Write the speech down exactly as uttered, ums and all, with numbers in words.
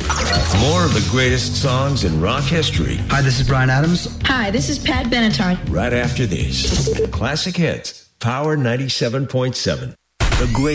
More of the greatest songs in rock history. Hi, this is Bryan Adams. Hi, this is Pat Benatar. Right after this. Classic Hits, Power ninety-seven point seven. The great